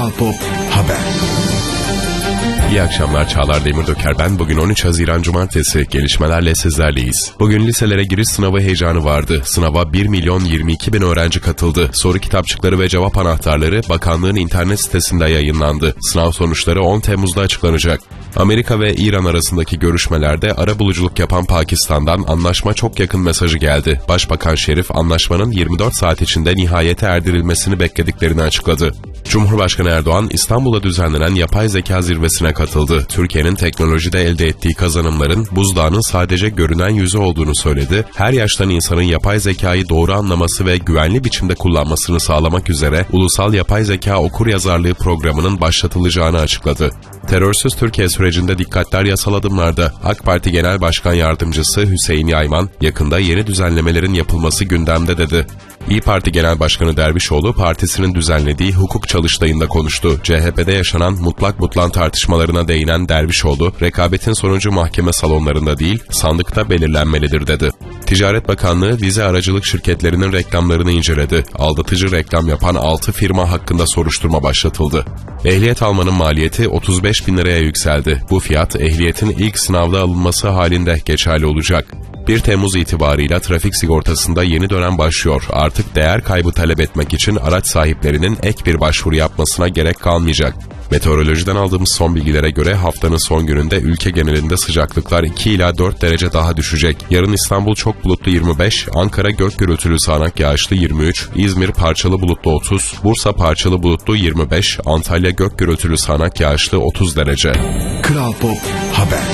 Kral Pop Haber. İyi akşamlar, Çağlar Demirdöker ben. Bugün 13 Haziran Cumartesi, gelişmelerle sizlerleyiz. Bugün liselere giriş sınavı heyecanı vardı. Sınava 1.022.000 öğrenci katıldı. Soru kitapçıkları ve cevap anahtarları bakanlığın internet sitesinde yayınlandı. Sınav sonuçları 10 Temmuz'da açıklanacak. Amerika ve İran arasındaki görüşmelerde arabuluculuk yapan Pakistan'dan anlaşma çok yakın mesajı geldi. Başbakan Şerif anlaşmanın 24 saat içinde nihayete erdirilmesini beklediklerini açıkladı. Cumhurbaşkanı Erdoğan İstanbul'da düzenlenen yapay zeka zirvesine katıldı. Türkiye'nin teknolojide elde ettiği kazanımların buzdağının sadece görünen yüzü olduğunu söyledi. Her yaştan insanın yapay zekayı doğru anlaması ve güvenli biçimde kullanmasını sağlamak üzere Ulusal Yapay Zeka Okuryazarlığı programının başlatılacağını açıkladı. Terörsüz Türkiye sürecinde dikkatler yasal adımlarda. AK Parti Genel Başkan Yardımcısı Hüseyin Yayman, yakında yeni düzenlemelerin yapılması gündemde dedi. İYİ Parti Genel Başkanı Dervişoğlu, partisinin düzenlediği hukuk çalıştayında konuştu. CHP'de yaşanan mutlak butlan tartışmalarına değinen Dervişoğlu, rekabetin sonucu mahkeme salonlarında değil, sandıkta belirlenmelidir dedi. Ticaret Bakanlığı vize aracılık şirketlerinin reklamlarını inceledi. Aldatıcı reklam yapan 6 firma hakkında soruşturma başlatıldı. Ehliyet almanın maliyeti 35.000 liraya yükseldi. Bu fiyat ehliyetin ilk sınavda alınması halinde geçerli olacak. 1 Temmuz itibarıyla trafik sigortasında yeni dönem başlıyor. Artık değer kaybı talep etmek için araç sahiplerinin ek bir başvuru yapmasına gerek kalmayacak. Meteorolojiden aldığımız son bilgilere göre haftanın son gününde ülke genelinde sıcaklıklar 2 ila 4 derece daha düşecek. Yarın İstanbul çok bulutlu 25, Ankara gök gürültülü sağanak yağışlı 23, İzmir parçalı bulutlu 30, Bursa parçalı bulutlu 25, Antalya gök gürültülü sağanak yağışlı 30 derece. Kral Pop Haber.